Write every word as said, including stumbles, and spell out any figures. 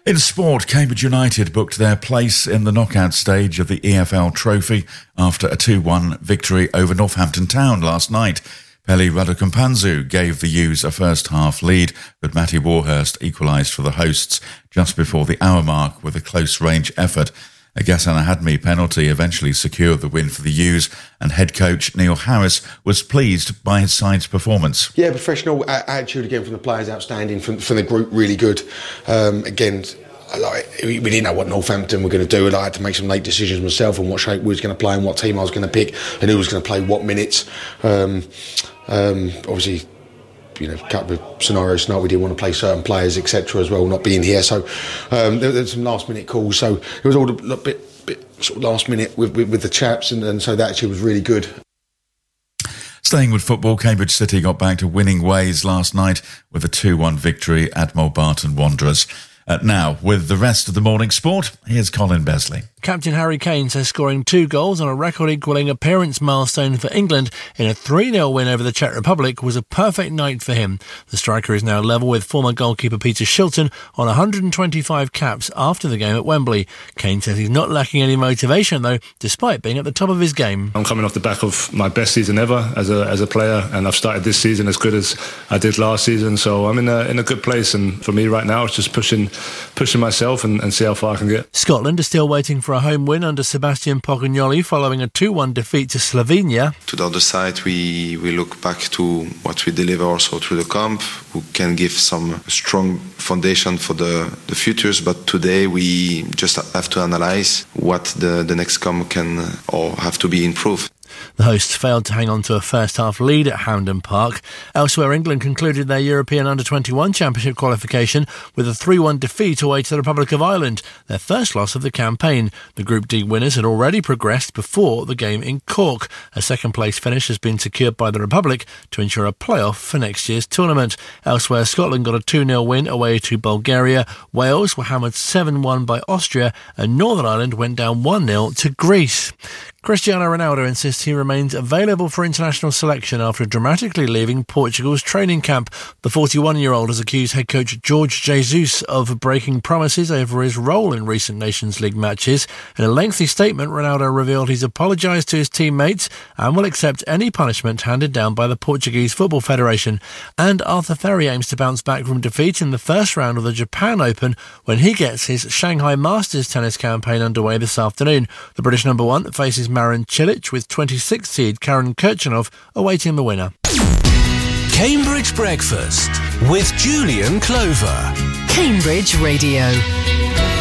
In sport, Cambridge United booked their place in the knockout stage of the E F L Trophy after a two one victory over Northampton Town last night. Pele Radukampanzu gave the U's a first-half lead, but Matty Warhurst equalised for the hosts just before the hour mark with a close-range effort. A Ghassan Ahadmi penalty eventually secured the win for the U's, and head coach Neil Harris was pleased by his side's performance. Yeah, professional attitude again from the players, outstanding. From, from the group, really good. Um, again, like, we didn't know what Northampton were going to do, and I had to make some late decisions myself on what shape we was going to play and what team I was going to pick and who was going to play what minutes. Um, um, obviously, you know, a couple of scenarios tonight we didn't want to play certain players, et cetera, as well, not being here. So um, there, there were some last minute calls. So it was all a bit, bit sort of last minute with, with, with the chaps, and, and so that actually was really good. Staying with football, Cambridge City got back to winning ways last night with a two one victory at Mulbarton Wanderers. Uh, now, with the rest of the morning sport, here's Colin Besley. Captain Harry Kane says scoring two goals on a record-equalling appearance milestone for England in a three nil win over the Czech Republic was a perfect night for him. The striker is now level with former goalkeeper Peter Shilton on one hundred twenty-five caps after the game at Wembley. Kane says he's not lacking any motivation, though, despite being at the top of his game. I'm coming off the back of my best season ever as a as a player, and I've started this season as good as I did last season, so I'm in a in a good place, and for me right now it's just pushing pushing myself and, and see how far I can get. Scotland is still waiting for a home win under Sebastian Pocagnoli following a two one defeat to Slovenia. To the other side, we, we look back to what we deliver also through the camp, who can give some strong foundation for the, the futures, but today we just have to analyse what the, the next camp can or have to be improved. The hosts failed to hang on to a first-half lead at Hampden Park. Elsewhere, England concluded their European under twenty-one Championship qualification with a three one defeat away to the Republic of Ireland, their first loss of the campaign. The Group D winners had already progressed before the game in Cork. A second-place finish has been secured by the Republic to ensure a playoff for next year's tournament. Elsewhere, Scotland got a two nil win away to Bulgaria. Wales were hammered seven one by Austria, and Northern Ireland went down one nil to Greece. Cristiano Ronaldo insists he remains available for international selection after dramatically leaving Portugal's training camp. The forty-one-year-old has accused head coach Jorge Jesus of breaking promises over his role in recent Nations League matches. In a lengthy statement, Ronaldo revealed he's apologised to his teammates and will accept any punishment handed down by the Portuguese Football Federation. And Arthur Ferry aims to bounce back from defeat in the first round of the Japan Open when he gets his Shanghai Masters tennis campaign underway this afternoon. The British number one faces Marin Cilic with twenty-sixth seed Karen Kirchanov awaiting the winner. Cambridge Breakfast with Julian Clover. Cambridge Radio.